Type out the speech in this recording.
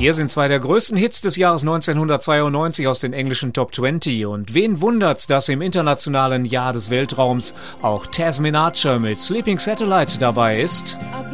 Hier sind zwei der größten Hits des Jahres 1992 aus den englischen Top 20. Und wen wundert's, dass im internationalen Jahr des Weltraums auch Tasmin Archer mit Sleeping Satellite dabei ist?